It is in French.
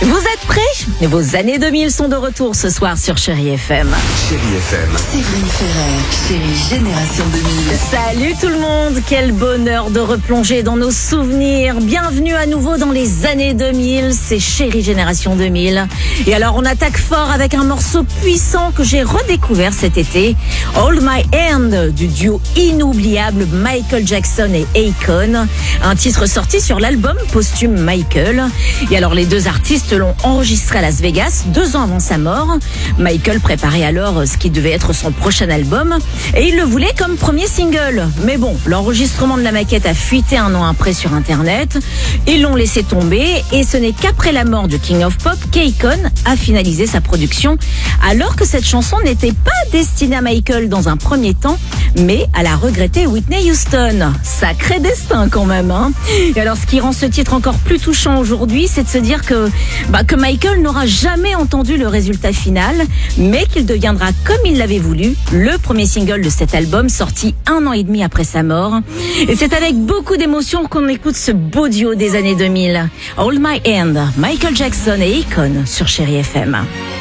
Vous êtes prêts? Vos années 2000 sont de retour ce soir sur Chérie FM. Chérie FM. Séverine Ferrer, Chérie Génération 2000. Salut tout le monde, quel bonheur de replonger dans nos souvenirs. Bienvenue à nouveau dans les années 2000, c'est Chérie Génération 2000. Et alors on attaque fort avec un morceau puissant que j'ai redécouvert cet été. Hold My Hand du duo inoubliable Michael Jackson et Akon. Un titre sorti sur l'album posthume Michael. Et alors les deux artistes l'ont enregistré à Las Vegas 2 ans avant sa mort. Michael préparait alors ce qui devait être son prochain album et il le voulait comme premier single. Mais bon, l'enregistrement de la maquette a fuité 1 an après sur internet. Ils l'ont laissé tomber et ce n'est qu'après la mort de King of Pop qu'Akon a finalisé sa production alors que cette chanson n'était pas destinée à Michael dans un premier temps mais à la regrettée Whitney Houston. Sacré destin quand même, hein. Et alors ce qui rend ce titre encore plus touchant aujourd'hui, c'est de se dire que Michael n'aura jamais entendu le résultat final, mais qu'il deviendra, comme il l'avait voulu, le premier single de cet album sorti 1 an et demi après sa mort. Et c'est avec beaucoup d'émotion qu'on écoute ce beau duo des années 2000. Hold My Hand, Michael Jackson et Akon sur Chérie FM.